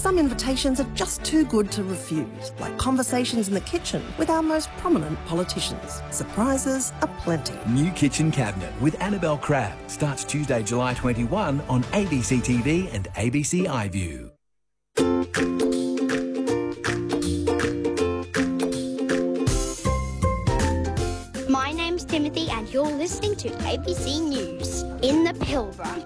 Some invitations are just too good to refuse, like conversations in the kitchen with our most prominent politicians. Surprises aplenty. New Kitchen Cabinet with Annabelle Crabb starts Tuesday, July 21 on ABC TV and ABC iView. My name's Timothy and you're listening to ABC News in the Pilbara.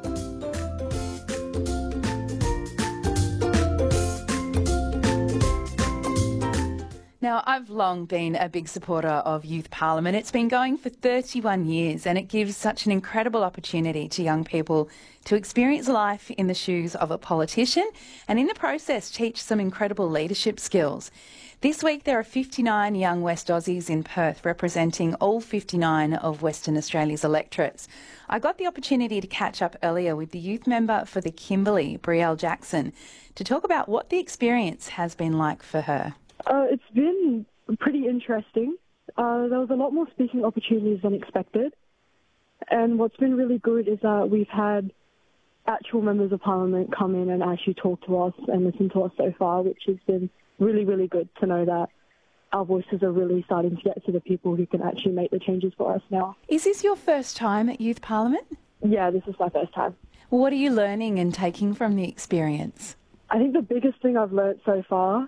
Now, I've long been a big supporter of Youth Parliament. It's been going for 31 years and it gives such an incredible opportunity to young people to experience life in the shoes of a politician and in the process teach some incredible leadership skills. This week there are 59 young West Aussies in Perth representing all 59 of Western Australia's electorates. I got the opportunity to catch up earlier with the youth member for the Kimberley, Brielle Jackson, to talk about what the experience has been like for her. It's been pretty interesting. There was a lot more speaking opportunities than expected. And what's been really good is that we've had actual members of Parliament come in and actually talk to us and listen to us so far, which has been really, really good to know that our voices are really starting to get to the people who can actually make the changes for us now. Is this your first time at Youth Parliament? Yeah, this is my first time. What are you learning and taking from the experience? I think the biggest thing I've learnt so far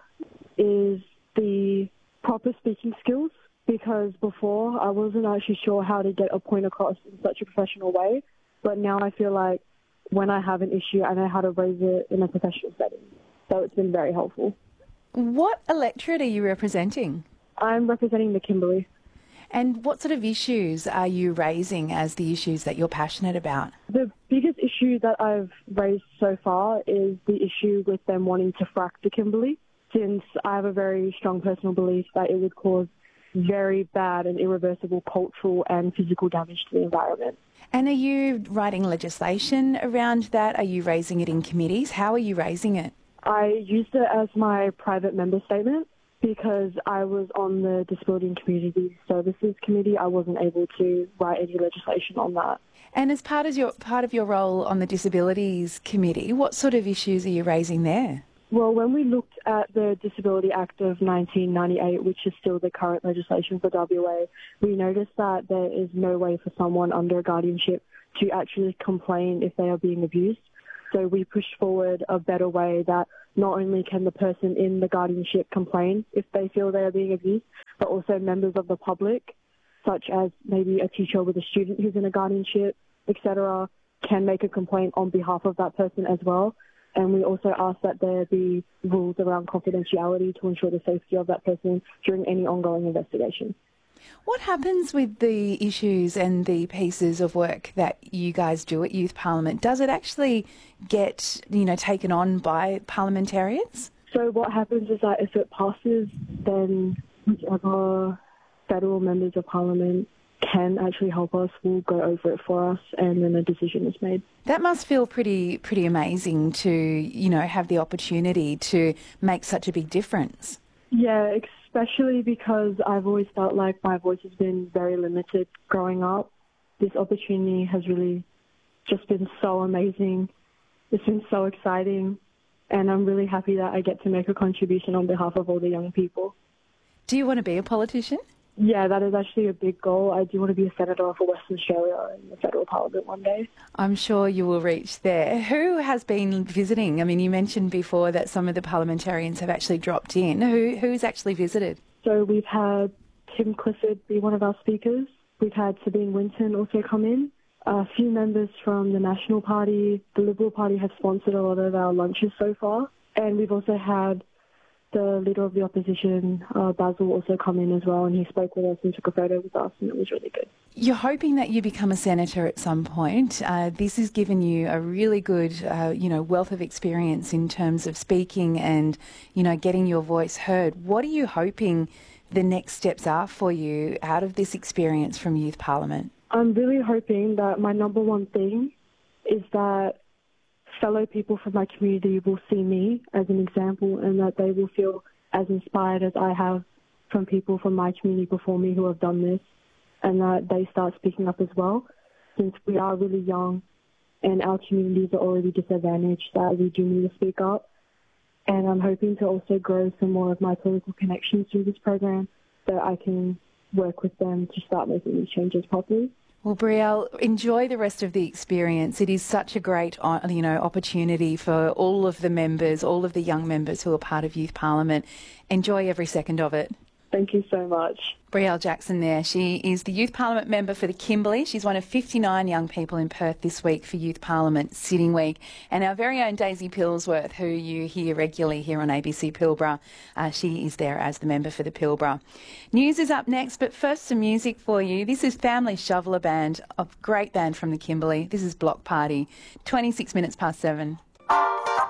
is the proper speaking skills, because before I wasn't actually sure how to get a point across in such a professional way, but now I feel like when I have an issue, I know how to raise it in a professional setting. So it's been very helpful. What electorate are you representing? I'm representing the Kimberley. And what sort of issues are you raising as the issues that you're passionate about? The biggest issue that I've raised so far is the issue with them wanting to frack the Kimberley, since I have a very strong personal belief that it would cause very bad and irreversible cultural and physical damage to the environment. And are you writing legislation around that? Are you raising it in committees? How are you raising it? I used it as my private member statement because I was on the Disability and Community Services Committee. I wasn't able to write any legislation on that. And as part of your role on the Disabilities Committee, what sort of issues are you raising there? Well, when we looked at the Disability Act of 1998, which is still the current legislation for WA, we noticed that there is no way for someone under a guardianship to actually complain if they are being abused. So we pushed forward a better way that not only can the person in the guardianship complain if they feel they are being abused, but also members of the public, such as maybe a teacher with a student who's in a guardianship, etc., can make a complaint on behalf of that person as well. And we also ask that there be rules around confidentiality to ensure the safety of that person during any ongoing investigation. What happens with the issues and the pieces of work that you guys do at Youth Parliament? Does it actually get, taken on by parliamentarians? So what happens is that if it passes, then whichever federal members of Parliament can actually help us, will go over it for us, and then a decision is made. That must feel pretty amazing to, have the opportunity to make such a big difference. Yeah, especially because I've always felt like my voice has been very limited growing up. This opportunity has really just been so amazing. It's been so exciting, and I'm really happy that I get to make a contribution on behalf of all the young people. Do you want to be a politician? Yeah, that is actually a big goal. I do want to be a senator for Western Australia in the federal parliament one day. I'm sure you will reach there. Who has been visiting? I mean, you mentioned before that some of the parliamentarians have actually dropped in. Who's actually visited? So we've had Tim Clifford be one of our speakers. We've had Sabine Winton also come in. A few members from the National Party, the Liberal Party have sponsored a lot of our lunches so far. And we've also had the Leader of the Opposition, Basil, also come in as well, and he spoke with us and took a photo with us, and it was really good. You're hoping that you become a senator at some point. This has given you a really good, wealth of experience in terms of speaking and, getting your voice heard. What are you hoping the next steps are for you out of this experience from Youth Parliament? I'm really hoping that my number one thing is that fellow people from my community will see me as an example, and that they will feel as inspired as I have from people from my community before me who have done this, and that they start speaking up as well, since we are really young and our communities are already disadvantaged, that we do need to speak up. And I'm hoping to also grow some more of my political connections through this program so I can work with them to start making these changes properly. Well, Brielle, enjoy the rest of the experience. It is such a great, opportunity for all of the members, all of the young members who are part of Youth Parliament. Enjoy every second of it. Thank you so much. Brielle Jackson there. She is the Youth Parliament member for the Kimberley. She's one of 59 young people in Perth this week for Youth Parliament Sitting Week. And our very own Daisy Pillsworth, who you hear regularly here on ABC Pilbara, she is there as the member for the Pilbara. News is up next, but first some music for you. This is Family Shoveler Band, a great band from the Kimberley. This is Block Party, 26 minutes past 7.